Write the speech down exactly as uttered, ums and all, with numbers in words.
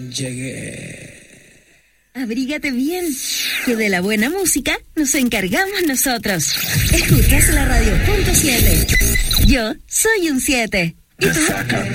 Llegué. Abrígate bien, que de la buena música nos encargamos nosotros. Escuchas la radio punto siete. Yo soy un siete. ¿Y tú?